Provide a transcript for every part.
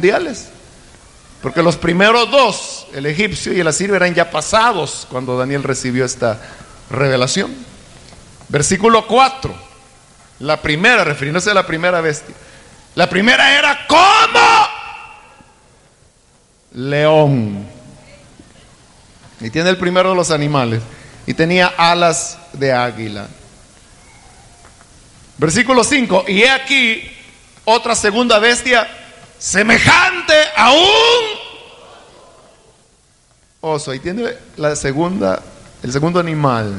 mundiales. Porque los primeros dos, el egipcio y el asirio, eran ya pasados cuando Daniel recibió esta revelación. Versículo 4, la primera, refiriéndose a la primera bestia. La primera era como león. Y tiene el primero de los animales. Y tenía alas de águila. Versículo 5, y he aquí otra segunda bestia, semejante a un oso. Ahí tiene la segunda, el segundo animal,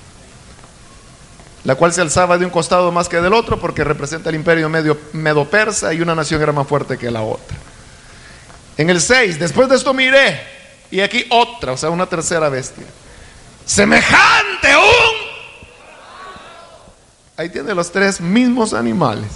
la cual se alzaba de un costado más que del otro, porque representa el imperio medo-persa, y una nación era más fuerte que la otra. En el 6, después de esto miré, y aquí otra, o sea, una tercera bestia, semejante a un... Ahí tiene los tres mismos animales: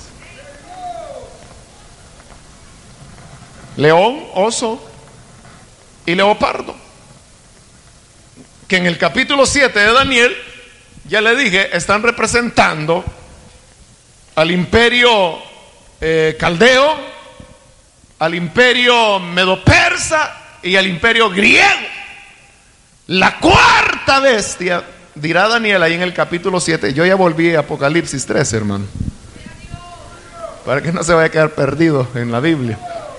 león, oso y leopardo. Que en el capítulo 7 de Daniel, ya le dije, están representando al imperio caldeo, al imperio medo-persa y al imperio griego. La cuarta bestia, dirá Daniel ahí en el capítulo 7. Yo ya volví a Apocalipsis 3, hermano, para que no se vaya a quedar perdido en la Biblia.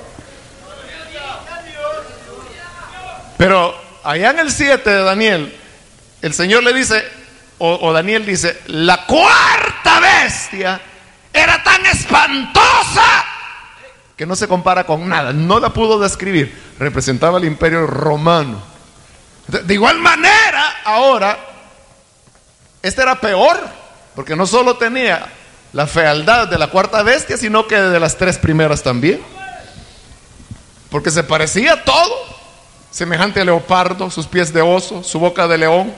Pero allá en el 7 de Daniel, el Señor le dice, o Daniel dice, la cuarta bestia era tan espantosa que no se compara con nada, no la pudo describir. Representaba el imperio romano. De igual manera, ahora, este era peor, porque no solo tenía la fealdad de la cuarta bestia, sino que de las tres primeras también, porque se parecía a todo, semejante a leopardo, sus pies de oso, su boca de león.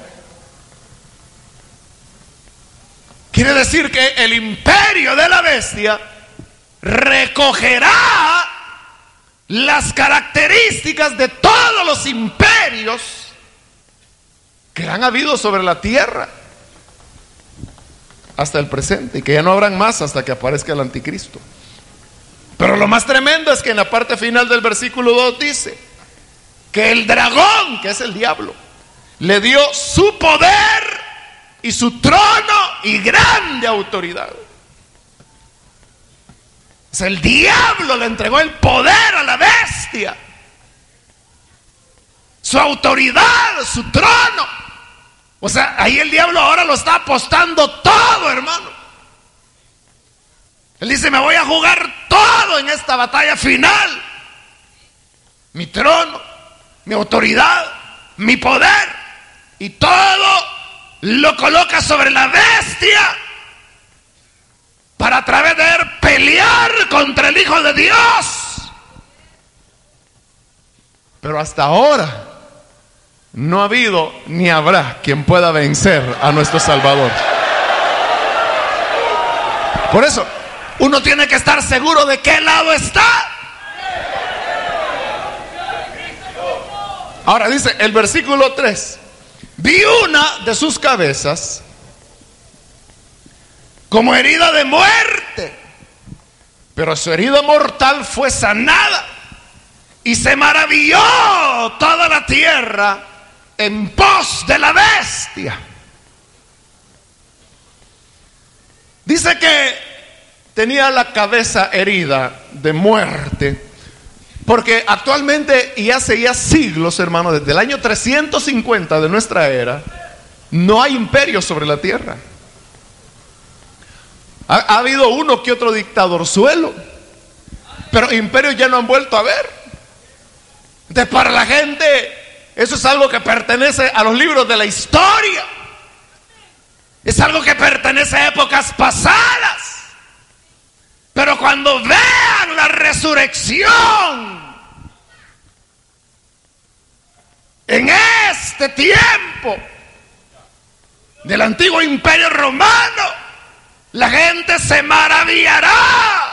Quiere decir que el imperio de la bestia recogerá las características de todos los imperios que han habido sobre la tierra hasta el presente, y que ya no habrán más hasta que aparezca el anticristo. Pero lo más tremendo es que en la parte final del versículo 2 dice que el dragón, que es el diablo, le dio su poder y su trono y grande autoridad. O sea, el diablo le entregó el poder a la bestia, su autoridad, su trono. O sea, ahí el diablo ahora lo está apostando todo, hermano. Él dice, me voy a jugar todo en esta batalla final. Mi trono, mi autoridad, mi poder, y todo lo coloca sobre la bestia para a través de él pelear contra el Hijo de Dios. Pero hasta ahora no ha habido ni habrá quien pueda vencer a nuestro Salvador. Por eso uno tiene que estar seguro de qué lado está. Ahora dice el versículo 3: vi una de sus cabezas como herida de muerte, pero su herida mortal fue sanada, y se maravilló toda la tierra en pos de la bestia. Dice que tenía la cabeza herida de muerte, porque actualmente, y hace ya siglos, hermano, desde el año 350 de nuestra era, no hay imperio sobre la tierra. Ha habido uno que otro dictadorzuelo, pero imperios ya no han vuelto a ver. Entonces, para la gente, eso es algo que pertenece a los libros de la historia. Es algo que pertenece a épocas pasadas. Pero cuando vean la resurrección en este tiempo del antiguo imperio romano, la gente se maravillará.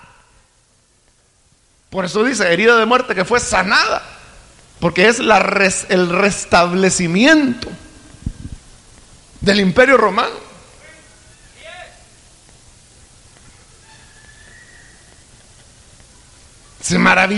Por eso dice herida de muerte que fue sanada, porque es el restablecimiento del imperio romano. Se maravilla.